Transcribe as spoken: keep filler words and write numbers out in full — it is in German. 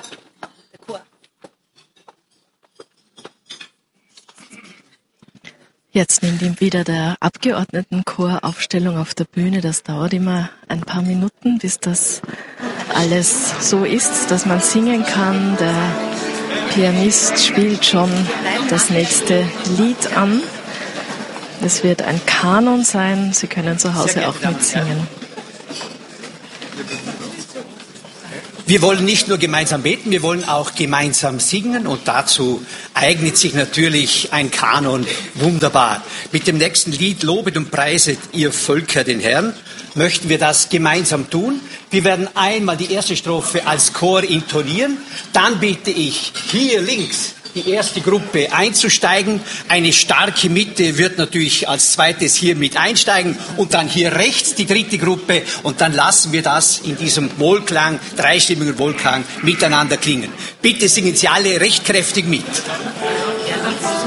Jetzt nimmt ihm wieder der Abgeordnetenchor Aufstellung auf der Bühne. Das dauert immer ein paar Minuten, bis das alles so ist, dass man singen kann. Der Pianist spielt schon das nächste Lied an. Es wird ein Kanon sein. Sie können zu Hause auch mitsingen. Wir wollen nicht nur gemeinsam beten, wir wollen auch gemeinsam singen und dazu eignet sich natürlich ein Kanon wunderbar. Mit dem nächsten Lied Lobet und preiset ihr Völker den Herrn möchten wir das gemeinsam tun. Wir werden einmal die erste Strophe als Chor intonieren, dann bitte ich hier links die erste Gruppe einzusteigen. Eine starke Mitte wird natürlich als zweites hier mit einsteigen und dann hier rechts die dritte Gruppe und dann lassen wir das in diesem Wohlklang, dreistimmigen Wohlklang miteinander klingen. Bitte singen Sie alle recht kräftig mit.